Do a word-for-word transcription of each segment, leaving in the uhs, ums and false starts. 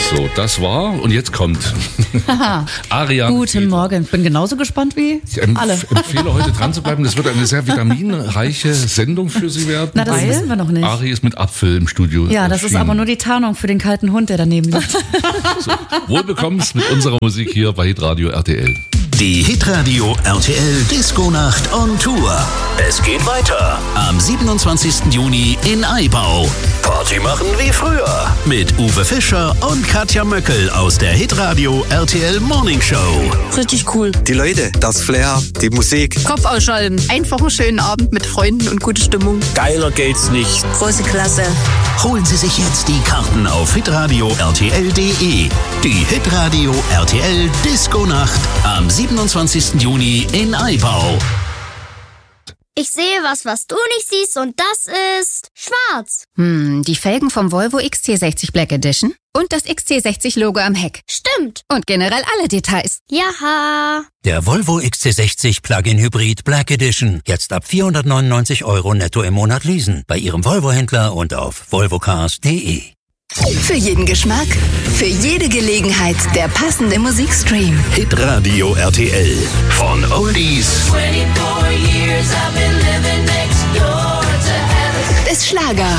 So, das war und jetzt kommt Ariane. Guten Peter. Morgen, bin genauso gespannt wie Ich empf- alle. empfehle heute dran zu bleiben. Das wird eine sehr vitaminreiche Sendung für Sie werden. Na, das weil wissen wir noch nicht. Ari ist mit Apfel im Studio. Ja, das ist erschienen. aber nur die Tarnung für den kalten Hund, der daneben liegt. So, wohlbekommst mit unserer Musik hier bei Hitradio R T L. Die Hitradio R T L Disco-Nacht on Tour. Es geht weiter am siebenundzwanzigsten Juni in Aibau. Party machen wie früher mit Uwe Fischer und Katja Möckel aus der Hitradio R T L Morning Show. Richtig cool. Die Leute, das Flair, die Musik. Kopf ausschalten. Einfach einen schönen Abend mit Freunden und gute Stimmung. Geiler geht's nicht. Große Klasse. Holen Sie sich jetzt die Karten auf hitradio r t l punkt d e. Die Hitradio R T L Disco-Nacht am siebenundzwanzigsten Juni in Aibau. Ich sehe was, was du nicht siehst, und das ist schwarz. Hm, die Felgen vom Volvo X C sechzig Black Edition und das X C sechzig Logo am Heck. Stimmt. Und generell alle Details. Jaha. Der Volvo X C sechzig Plug-in Hybrid Black Edition. Jetzt ab vierhundertneunundneunzig Euro netto im Monat leasen. Bei Ihrem Volvo-Händler und auf volvocars punkt d e. Für jeden Geschmack, für jede Gelegenheit der passende Musikstream. Hitradio R T L. Von Oldies Bis Schlager.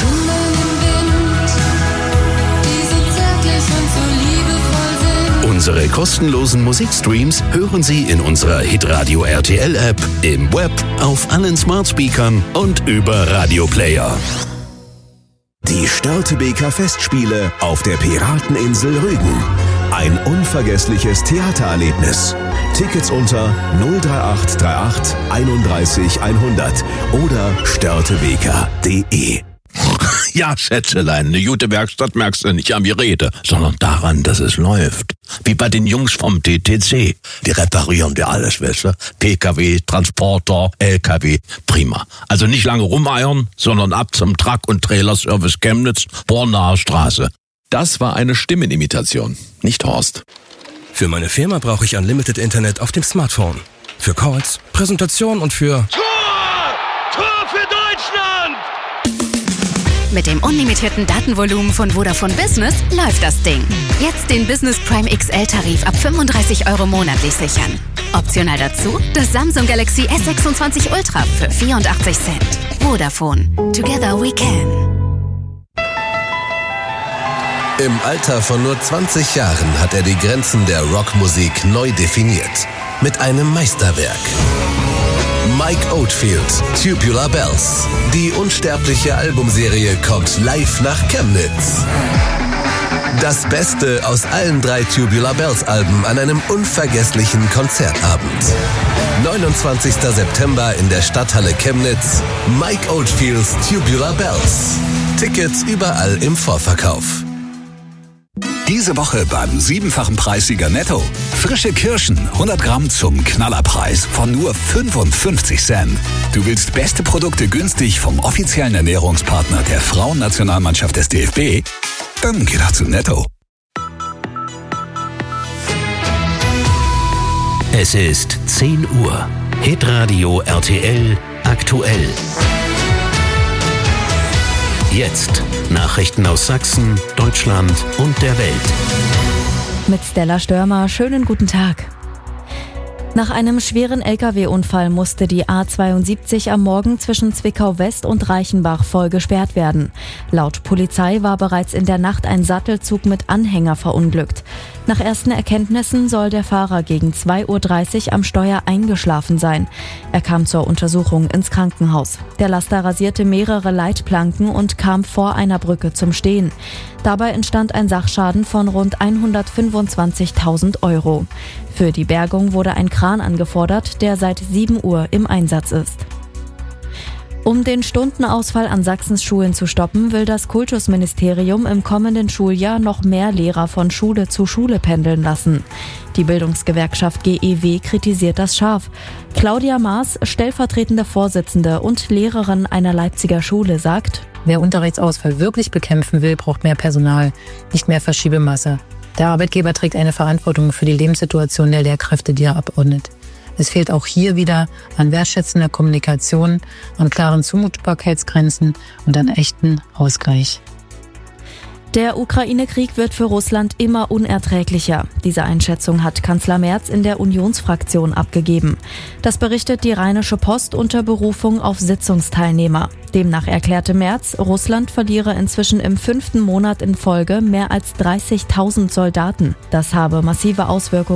Unsere kostenlosen Musikstreams hören Sie in unserer Hitradio R T L App, im Web, auf allen Smartspeakern und über Radioplayer. Die Störtebeker Festspiele auf der Pirateninsel Rügen. Ein unvergessliches Theatererlebnis. Tickets unter null drei acht drei acht einunddreißig hundert oder störtebeker punkt d e. Ja, Schätzelein, eine gute Werkstatt merkst du nicht am Gerede, sondern daran, dass es läuft. Wie bei den Jungs vom T T C. Die reparieren dir alles, weißt du? P K W, Transporter, L K W, prima. Also nicht lange rumeiern, sondern ab zum Truck- und Trailerservice Chemnitz, Bornaer Straße. Das war eine Stimmenimitation, nicht Horst. Für meine Firma brauche ich Unlimited Internet auf dem Smartphone. Für Calls, Präsentation und für... Tor! Tor für Deutschland! Mit dem unlimitierten Datenvolumen von Vodafone Business läuft das Ding. Jetzt den Business Prime X L-Tarif ab fünfunddreißig Euro monatlich sichern. Optional dazu das Samsung Galaxy S sechsundzwanzig Ultra für vierundachtzig Cent. Vodafone. Together we can. Im Alter von nur zwanzig Jahren hat er die Grenzen der Rockmusik neu definiert. Mit einem Meisterwerk. Mike Oldfield, Tubular Bells. Die unsterbliche Albumserie kommt live nach Chemnitz. Das Beste aus allen drei Tubular Bells Alben an einem unvergesslichen Konzertabend. neunundzwanzigster September in der Stadthalle Chemnitz. Mike Oldfields Tubular Bells. Tickets überall im Vorverkauf. Diese Woche beim siebenfachen Preissieger Netto. Frische Kirschen, hundert Gramm zum Knallerpreis von nur fünfundfünfzig Cent. Du willst beste Produkte günstig vom offiziellen Ernährungspartner der Frauennationalmannschaft des D F B? Dann geh doch zu Netto. Es ist zehn Uhr. Hitradio R T L aktuell. Jetzt Nachrichten aus Sachsen, Deutschland und der Welt. Mit Stella Störmer, schönen guten Tag. Nach einem schweren L K W-Unfall musste die A zweiundsiebzig am Morgen zwischen Zwickau West und Reichenbach voll gesperrt werden. Laut Polizei war bereits in der Nacht ein Sattelzug mit Anhänger verunglückt. Nach ersten Erkenntnissen soll der Fahrer gegen zwei Uhr dreißig am Steuer eingeschlafen sein. Er kam zur Untersuchung ins Krankenhaus. Der Laster rasierte mehrere Leitplanken und kam vor einer Brücke zum Stehen. Dabei entstand ein Sachschaden von rund hundertfünfundzwanzigtausend Euro. Für die Bergung wurde ein Kran angefordert, der seit sieben Uhr im Einsatz ist. Um den Stundenausfall an Sachsens Schulen zu stoppen, will das Kultusministerium im kommenden Schuljahr noch mehr Lehrer von Schule zu Schule pendeln lassen. Die Bildungsgewerkschaft G E W kritisiert das scharf. Claudia Maas, stellvertretende Vorsitzende und Lehrerin einer Leipziger Schule, sagt: Wer Unterrichtsausfall wirklich bekämpfen will, braucht mehr Personal, nicht mehr Verschiebemasse. Der Arbeitgeber trägt eine Verantwortung für die Lebenssituation der Lehrkräfte, die er abordnet. Es fehlt auch hier wieder an wertschätzender Kommunikation, an klaren Zumutbarkeitsgrenzen und an echten Ausgleich. Der Ukraine-Krieg wird für Russland immer unerträglicher. Diese Einschätzung hat Kanzler Merz in der Unionsfraktion abgegeben. Das berichtet die Rheinische Post unter Berufung auf Sitzungsteilnehmer. Demnach erklärte Merz, Russland verliere inzwischen im fünften Monat in Folge mehr als dreißigtausend Soldaten. Das habe massive Auswirkungen